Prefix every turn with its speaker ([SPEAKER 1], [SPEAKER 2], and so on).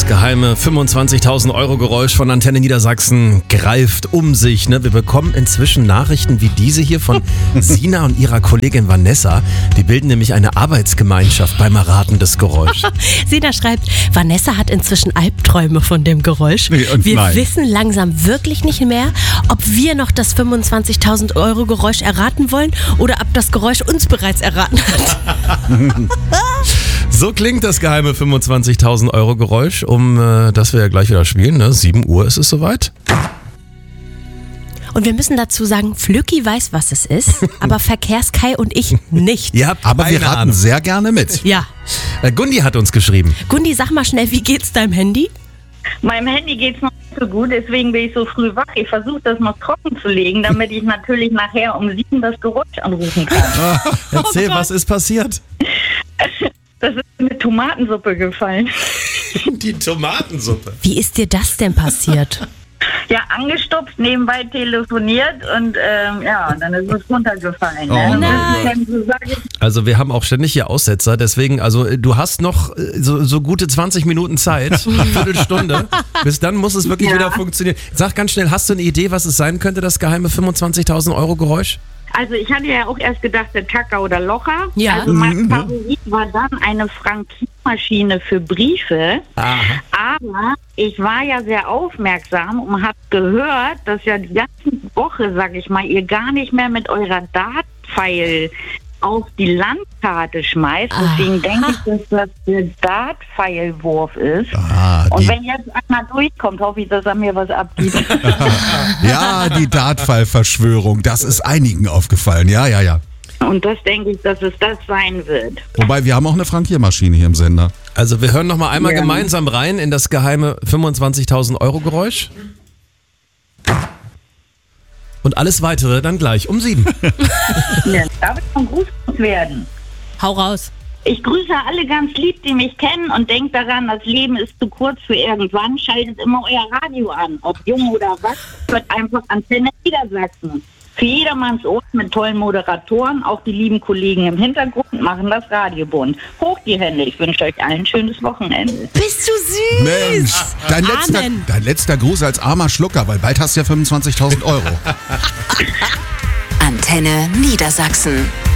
[SPEAKER 1] geheime 25.000 Euro Geräusch von Antenne Niedersachsen greift um sich. Wir bekommen inzwischen Nachrichten wie diese hier von Sina und ihrer Kollegin Vanessa. Die bilden nämlich eine Arbeitsgemeinschaft beim Erraten des Geräuschs.
[SPEAKER 2] Sina schreibt, Vanessa hat inzwischen Albträume von dem Geräusch. Wir wissen langsam wirklich nicht mehr, ob wir noch das 25.000 Euro Geräusch erraten wollen oder ob das Geräusch uns bereits erraten hat.
[SPEAKER 1] So klingt das geheime 25.000 Euro Geräusch, das wir ja gleich wieder spielen. 7 Uhr ist es soweit.
[SPEAKER 2] Und wir müssen dazu sagen, Flücki weiß, was es ist, aber Verkehrskai und ich nicht.
[SPEAKER 1] Ihr habt
[SPEAKER 3] aber wir raten sehr gerne mit.
[SPEAKER 2] Ja.
[SPEAKER 1] Gundi hat uns geschrieben.
[SPEAKER 2] Gundi, sag mal schnell, wie geht's deinem Handy?
[SPEAKER 4] Meinem Handy geht's noch nicht so gut, deswegen bin ich so früh wach. Ich versuche das noch trocken zu legen, damit ich natürlich nachher um 7 das Geräusch anrufen kann.
[SPEAKER 1] Erzähl, was ist passiert?
[SPEAKER 4] Das ist eine Tomatensuppe gefallen.
[SPEAKER 1] Die Tomatensuppe.
[SPEAKER 2] Wie ist dir das denn passiert?
[SPEAKER 4] Ja, angestopft, nebenbei telefoniert und dann ist es runtergefallen.
[SPEAKER 3] Oh
[SPEAKER 2] nein.
[SPEAKER 1] Also wir haben auch ständig hier Aussetzer, deswegen, du hast noch so gute 20 Minuten Zeit, eine Viertelstunde. Bis dann muss es wirklich wieder funktionieren. Sag ganz schnell, hast du eine Idee, was es sein könnte, das geheime 25.000 Euro Geräusch?
[SPEAKER 4] Also ich hatte ja auch erst gedacht, der Tacker oder Locher.
[SPEAKER 2] Ja.
[SPEAKER 4] Also mein Favorit war dann eine Frankiermaschine für Briefe.
[SPEAKER 1] Aha.
[SPEAKER 4] Aber ich war ja sehr aufmerksam und habe gehört, dass ja die ganze Woche, sag ich mal, ihr gar nicht mehr mit eurer Dartpfeil auf die Landkarte schmeißt. Deswegen denke ich, dass das der Dartpfeilwurf ist. Und wenn jetzt einer durchkommt, hoffe ich, dass er mir was abgibt.
[SPEAKER 3] Ja, die Dartpfeil-Verschwörung, das ist einigen aufgefallen. Ja.
[SPEAKER 4] Und das denke ich, dass es das sein wird.
[SPEAKER 3] Wobei, wir haben auch eine Frankiermaschine hier im Sender.
[SPEAKER 1] Also wir hören noch mal einmal gemeinsam rein in das geheime 25.000 Euro Geräusch. Und alles weitere dann gleich um 7.
[SPEAKER 4] Ja, darf ich von Gruß werden?
[SPEAKER 2] Hau raus.
[SPEAKER 4] Ich grüße alle ganz lieb, die mich kennen und denkt daran, das Leben ist zu kurz für irgendwann. Schaltet immer euer Radio an, ob jung oder was. Hört einfach Antenne Niedersachsen. Für jedermanns Ohr mit tollen Moderatoren, auch die lieben Kollegen im Hintergrund machen das Radio bunt. Hoch die Hände, ich wünsche euch allen ein schönes Wochenende.
[SPEAKER 2] Bist du süß?
[SPEAKER 3] Mensch, dein letzter Gruß als armer Schlucker, weil bald hast du ja 25.000 Euro.
[SPEAKER 5] Antenne Niedersachsen.